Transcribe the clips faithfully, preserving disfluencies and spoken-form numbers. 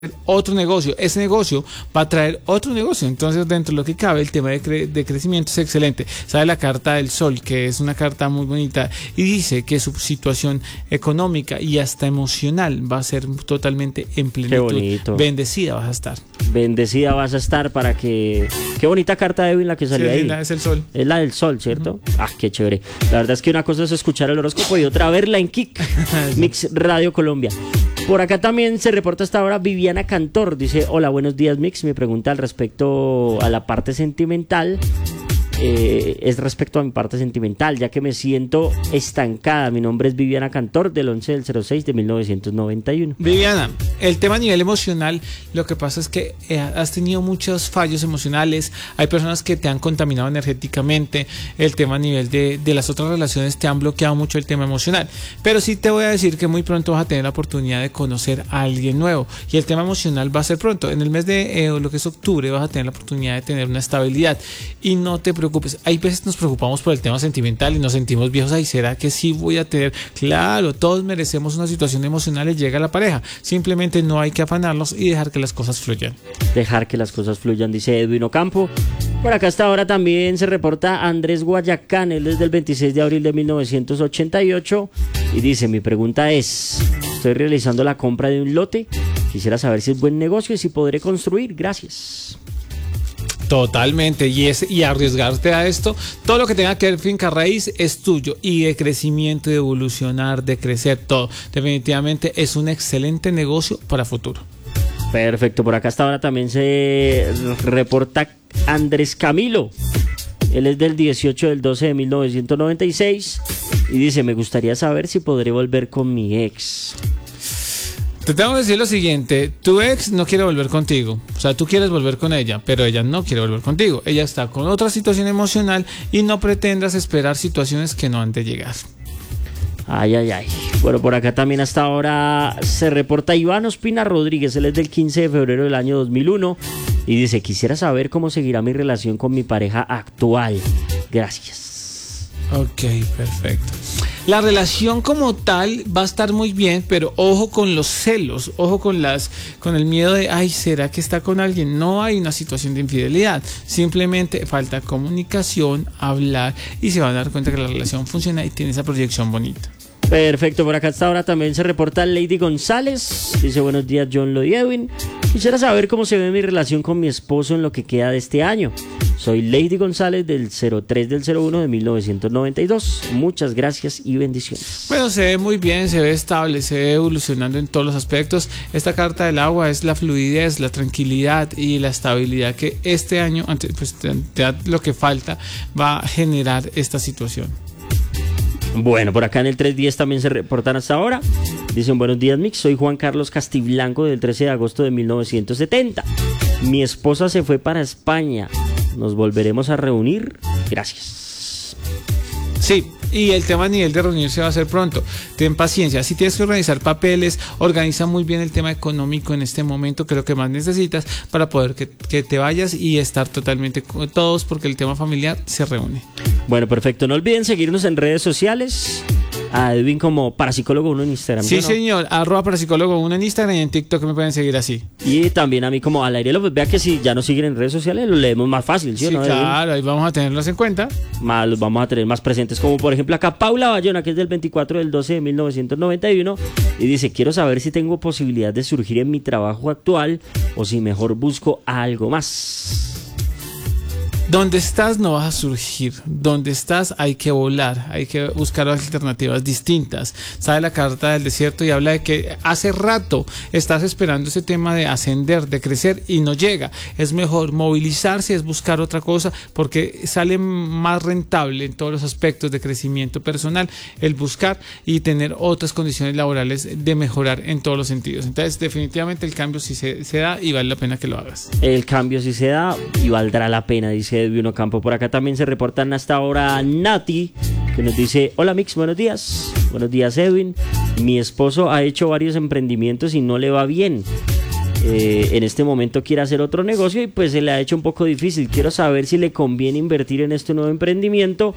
otro negocio, ese negocio va a traer otro negocio. Entonces, dentro de lo que cabe, el tema de, cre- de crecimiento es excelente. Sale la carta del sol, que es una carta muy bonita, y dice que su situación económica y hasta emocional va a ser totalmente en plenitud. Qué bonito. Bendecida vas a estar. Bendecida vas a estar para que... Qué bonita carta, Edwin, la que salió Sí, ahí. la- es el sol. Es la del sol, ¿cierto? Uh-huh. Ah, qué chévere. La verdad es que una cosa es escuchar el horóscopo y otra verla en Kik, Mix Radio Colombia. Por acá también se reporta hasta ahora Viviana Cantor. Dice, hola, buenos días, Mix. Me pregunta al respecto a la parte sentimental. Eh, es respecto a mi parte sentimental, ya que me siento estancada. Mi nombre es Viviana Cantor, del once del cero seis de mil novecientos noventa y uno. Viviana, el tema a nivel emocional, lo que pasa es que eh, has tenido muchos fallos emocionales, hay personas que te han contaminado energéticamente, el tema a nivel de, de las otras relaciones te han bloqueado mucho el tema emocional, pero sí te voy a decir que muy pronto vas a tener la oportunidad de conocer a alguien nuevo, y el tema emocional va a ser pronto, en el mes de eh, lo que es octubre vas a tener la oportunidad de tener una estabilidad, y no te preocupes. Hay veces nos preocupamos por el tema sentimental y nos sentimos viejos. Ay, ¿será que sí voy a tener? Claro, todos merecemos una situación emocional y llega la pareja. Simplemente no hay que afanarnos y dejar que las cosas fluyan. Dejar que las cosas fluyan, dice Edwin Ocampo. Por acá hasta ahora también se reporta Andrés Guayacán, él desde el veintiséis de abril de mil novecientos ochenta y ocho. Y dice, mi pregunta es, estoy realizando la compra de un lote. Quisiera saber si es buen negocio y si podré construir. Gracias. Totalmente, y, es, y arriesgarte a esto, todo lo que tenga que ver finca raíz es tuyo, y de crecimiento, de evolucionar, de crecer, todo. Definitivamente es un excelente negocio para futuro. Perfecto, por acá hasta ahora también se reporta Andrés Camilo. Él es del dieciocho del doce de mil novecientos noventa y seis y dice, me gustaría saber si podré volver con mi ex. Te tengo que decir lo siguiente, tu ex no quiere volver contigo, o sea, tú quieres volver con ella, pero ella no quiere volver contigo, ella está con otra situación emocional y no pretendas esperar situaciones que no han de llegar. Ay, ay, ay. Bueno, por acá también hasta ahora se reporta Iván Ospina Rodríguez, él es del quince de febrero del año dos mil uno y dice, quisiera saber cómo seguirá mi relación con mi pareja actual. Gracias. Ok, perfecto. La relación como tal va a estar muy bien, pero ojo con los celos, ojo con las, con el miedo de, ay, ¿será que está con alguien? No hay una situación de infidelidad, simplemente falta comunicación, hablar y se van a dar cuenta que la relación funciona y tiene esa proyección bonita. Perfecto, por acá hasta ahora también se reporta Lady González. Dice, buenos días, John Lo y Edwin. Quisiera saber cómo se ve mi relación con mi esposo en lo que queda de este año. Soy Lady González del cero tres del cero uno de mil novecientos noventa y dos. Muchas gracias y bendiciones. Bueno, se ve muy bien, se ve estable, se ve evolucionando en todos los aspectos. Esta carta del agua es la fluidez, la tranquilidad y la estabilidad que este año, pues te, lo que falta, va a generar esta situación. Bueno, por acá en el trescientos diez también se reportan hasta ahora. Dicen, buenos días, Mix. Soy Juan Carlos Castiblanco del trece de agosto de mil novecientos setenta. Mi esposa se fue para España. ¿Nos volveremos a reunir? Gracias. Sí, y el tema a nivel de reunirse va a ser pronto. Ten paciencia. Si tienes que organizar papeles, organiza muy bien el tema económico en este momento, que es lo que más necesitas para poder que, que te vayas y estar totalmente con todos, porque el tema familiar se reúne. Bueno, perfecto. No olviden seguirnos en redes sociales. A Edwin como Parapsicólogo uno en Instagram. Sí, ¿no? señor. Arroba Parapsicólogo uno en Instagram y en TikTok me pueden seguir así. Y también a mí como Al Aire López. Vea que si ya nos siguen en redes sociales, lo leemos más fácil, ¿sí, sí o no? Claro, ahí vamos a tenerlos en cuenta. Más, los vamos a tener más presentes. Como por ejemplo acá Paula Bayona, que es del veinticuatro del doce de mil novecientos noventa y uno. Y dice, quiero saber si tengo posibilidad de surgir en mi trabajo actual o si mejor busco algo más. Donde estás no vas a surgir, donde estás hay que volar, hay que buscar alternativas distintas. Sale la carta del desierto y habla de que hace rato estás esperando ese tema de ascender, de crecer y no llega. Es mejor movilizarse, es buscar otra cosa, porque sale más rentable en todos los aspectos de crecimiento personal el buscar y tener otras condiciones laborales de mejorar en todos los sentidos. Entonces definitivamente el cambio sí se, se da y vale la pena que lo hagas. El cambio sí se da y valdrá la pena, dice Edwin Ocampo. Por acá también se reportan hasta ahora Nati, que nos dice, hola Mix, buenos días. Buenos días, Edwin. Mi esposo ha hecho varios emprendimientos y no le va bien. Eh, en este momento quiere hacer otro negocio y pues se le ha hecho un poco difícil. Quiero saber si le conviene invertir en este nuevo emprendimiento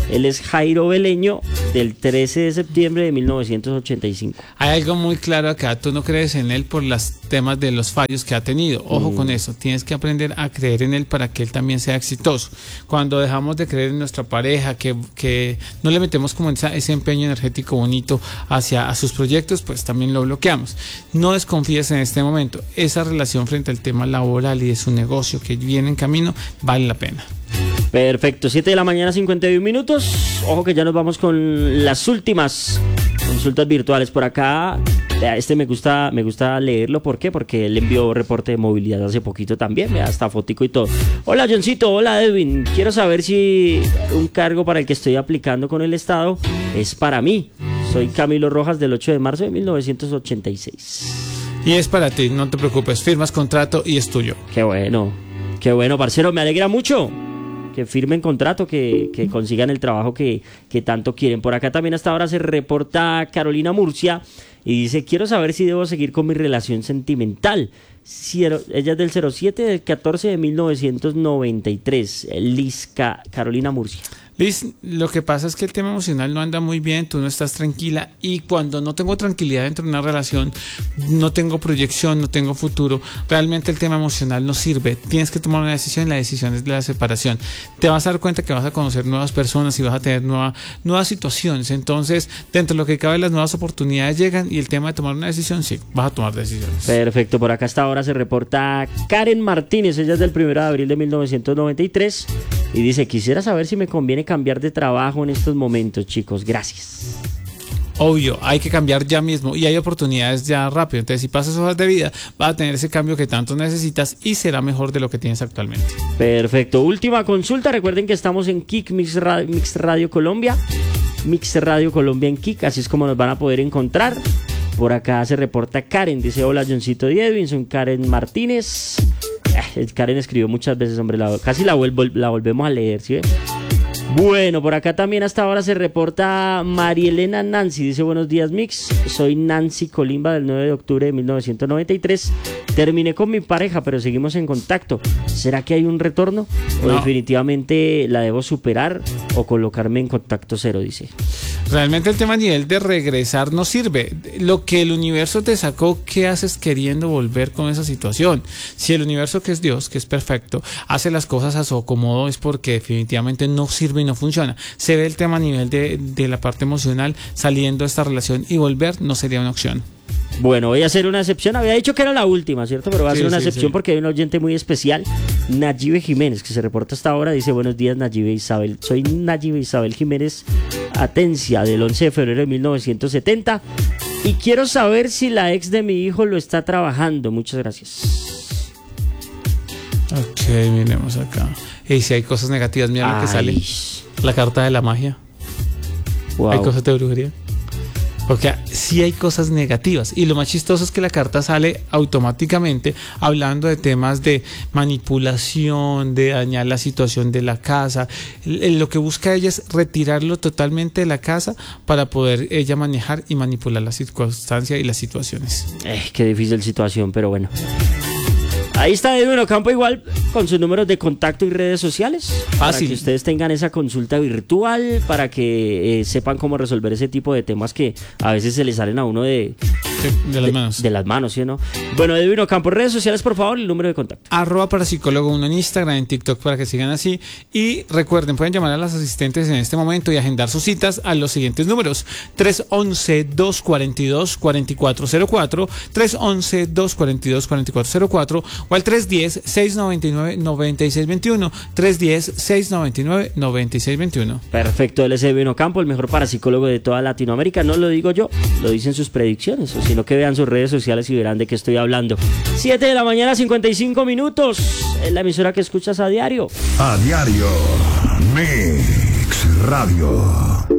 Él es Jairo Beleño, del trece de septiembre de mil novecientos ochenta y cinco. Hay algo muy claro acá, tú no crees en él por los temas de los fallos que ha tenido. Ojo mm. con eso, tienes que aprender a creer en él para que él también sea exitoso. Cuando dejamos de creer en nuestra pareja, que, que no le metemos como esa, ese empeño energético bonito hacia a sus proyectos, pues también lo bloqueamos. No desconfíes en este momento. Esa relación frente al tema laboral y de su negocio que viene en camino vale la pena. Perfecto, siete de la mañana, cincuenta y uno minutos. Ojo que ya nos vamos con las últimas consultas virtuales por acá. Este me gusta, me gusta leerlo. ¿Por qué? Porque él envió reporte de movilidad hace poquito también. Vea, hasta fotico y todo. Hola, Johncito. Hola, Edwin. Quiero saber si un cargo para el que estoy aplicando con el Estado es para mí. Soy Camilo Rojas, del ocho de marzo de mil novecientos ochenta y seis. Y es para ti, no te preocupes. Firmas contrato y es tuyo. Qué bueno. Qué bueno, parcero. Me alegra mucho que firmen contrato, que, que consigan el trabajo que, que tanto quieren. Por acá también hasta ahora se reporta Carolina Murcia y dice, quiero saber si debo seguir con mi relación sentimental. Ella es del cero siete del catorce de mil novecientos noventa y tres. Liz Carolina Murcia. Liz, lo que pasa es que el tema emocional no anda muy bien, tú no estás tranquila, y cuando no tengo tranquilidad dentro de una relación, no tengo proyección, no tengo futuro, realmente el tema emocional no sirve. Tienes que tomar una decisión y la decisión es de la separación. Te vas a dar cuenta que vas a conocer nuevas personas y vas a tener nueva, nuevas situaciones. Entonces, dentro de lo que cabe, las nuevas oportunidades llegan y el tema de tomar una decisión, sí, vas a tomar decisiones. Perfecto, por acá hasta ahora se reporta Karen Martínez, ella es del primero de abril de mil novecientos noventa y tres y dice, quisiera saber si me conviene cambiar de trabajo en estos momentos, chicos, gracias. Obvio, hay que cambiar ya mismo y hay oportunidades ya rápido. Entonces, si pasas hojas de vida, vas a tener ese cambio que tanto necesitas y será mejor de lo que tienes actualmente. Perfecto. Última consulta. Recuerden que estamos en Kik Mix Radio, Mix Radio Colombia. Mix Radio Colombia en Kik, así es como nos van a poder encontrar. Por acá se reporta Karen, dice, hola, Johncito y Edwin, soy Karen Martínez. Eh, Karen escribió muchas veces, hombre, la, casi la, vuelvo, la volvemos a leer, ¿sí ven? Bueno, por acá también hasta ahora se reporta Marielena Nancy, dice, buenos días, Mix, soy Nancy Colimba del nueve de octubre de mil novecientos noventa y tres, terminé con mi pareja, pero seguimos en contacto, ¿será que hay un retorno? ¿O no, definitivamente la debo superar o colocarme en contacto cero?, dice. Realmente el tema a nivel de regresar no sirve. Lo que el universo te sacó, ¿qué haces queriendo volver con esa situación? Si el universo, que es Dios, que es perfecto, hace las cosas a su acomodo, es porque definitivamente no sirve y no funciona. Se ve el tema a nivel de, de la parte emocional, saliendo de esta relación, y volver no sería una opción. Bueno, voy a hacer una excepción. Había dicho que era la última, ¿cierto? Pero voy a hacer sí, una sí, excepción sí. Porque hay un oyente muy especial, Nayibe Jiménez, que se reporta hasta ahora. Dice, buenos días, Nayibe Isabel. Soy Nayibe Isabel Jiménez Atencia, del once de febrero de mil novecientos setenta. Y quiero saber si la ex de mi hijo lo está trabajando. Muchas gracias. Ok, miremos acá. Y si hay cosas negativas, mira lo que sale. La carta de la magia. Wow. Hay cosas de brujería. Porque sí hay cosas negativas, y lo más chistoso es que la carta sale automáticamente hablando de temas de manipulación, de dañar la situación de la casa. Lo que busca ella es retirarlo totalmente de la casa para poder ella manejar y manipular la circunstancia y las situaciones. Eh, qué difícil situación, pero bueno. Ahí está Edwin Ocampo, igual con sus números de contacto y redes sociales. Fácil. Para que ustedes tengan esa consulta virtual, para que eh, sepan cómo resolver ese tipo de temas que a veces se les salen a uno de, de, de las manos. De, de las manos, ¿sí o no? Bueno, Edwin Ocampo, redes sociales, por favor, el número de contacto. Arroba parapsicólogo uno en Instagram, en TikTok, para que sigan así. Y recuerden, pueden llamar a las asistentes en este momento y agendar sus citas a los siguientes números: tres once, dos cuarenta y dos, cuarenta y cuatro cero cuatro, tres once, dos cuarenta y dos, cuarenta y cuatro cero cuatro, o al tres diez, seis noventa y nueve, noventa y seis veintiuno, tres diez, seis noventa y nueve, noventa y seis veintiuno. Perfecto, él es Edwin Ocampo, el mejor parapsicólogo de toda Latinoamérica. No lo digo yo, lo dicen sus predicciones, o sino que vean sus redes sociales y verán de qué estoy hablando. siete de la mañana, cincuenta y cinco minutos, es la emisora que escuchas a diario. A diario, Mix Radio.